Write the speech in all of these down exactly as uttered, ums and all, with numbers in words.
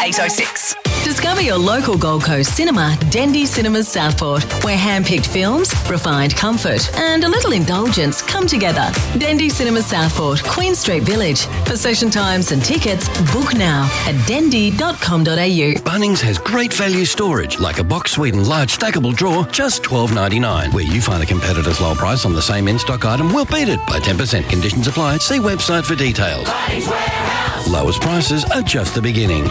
eight oh six. Discover your local Gold Coast cinema, Dendy Cinemas Southport, where hand-picked films, refined comfort and a little indulgence come together. Dendy Cinemas Southport, Queen Street Village. For session times and tickets, book now at dendy dot com dot a u. Bunnings has great value storage, like a box Sweden large stackable drawer, just twelve ninety-nine. Where you find a competitor's low price on the same in-stock item, we'll beat it by ten percent. Conditions apply. See website for details. Bunnings Warehouse. Lowest prices are just the beginning.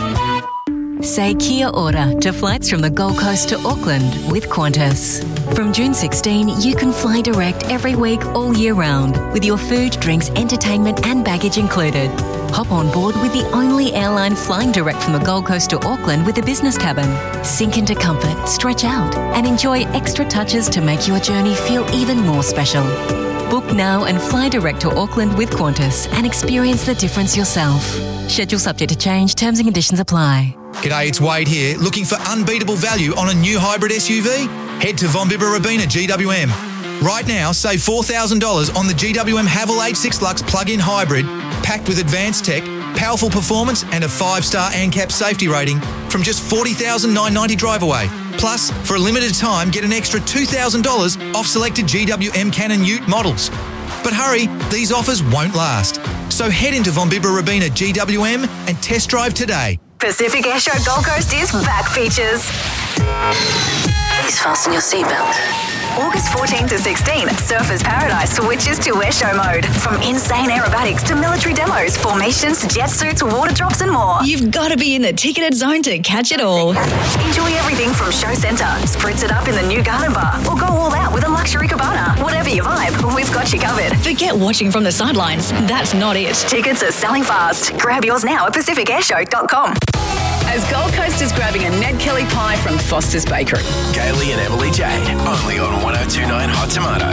Say kia ora to flights from the Gold Coast to Auckland with Qantas. From June sixteenth, you can fly direct every week all year round with your food, drinks, entertainment and baggage included. Hop on board with the only airline flying direct from the Gold Coast to Auckland with a business cabin. Sink into comfort, stretch out and enjoy extra touches to make your journey feel even more special. Book now and fly direct to Auckland with Qantas and experience the difference yourself. Schedule subject to change. Terms and conditions apply. G'day, it's Wade here. Looking for unbeatable value on a new hybrid S U V? Head to Von Bibber Robina G W M. Right now, save four thousand dollars on the G W M Haval H six Lux plug-in hybrid, packed with advanced tech, powerful performance and a five-star ANCAP safety rating from just forty thousand nine hundred ninety dollars drive away. Plus, for a limited time, get an extra two thousand dollars off selected G W M Cannon Ute models. But hurry, these offers won't last. So head into Von Bibber Robina G W M and test drive today. Pacific Airshow Gold Coast is back, features. Please fasten your seatbelt. August fourteenth to sixteenth, Surfers Paradise switches to airshow mode. From insane aerobatics to military demos, formations, jet suits, water drops and more. You've got to be in the ticketed zone to catch it all. Enjoy everything from show centre, spritz it up in the new garden bar, or go all out with a luxury cabana. Whatever your vibe, we've got you covered. Forget watching from the sidelines. That's not it. Tickets are selling fast. Grab yours now at pacific airshow dot com. As Gold Coast is grabbing a Ned Kelly pie from Foster's Bakery. Kaylee and Emily Jade, only on one oh two point nine Hot Tomato.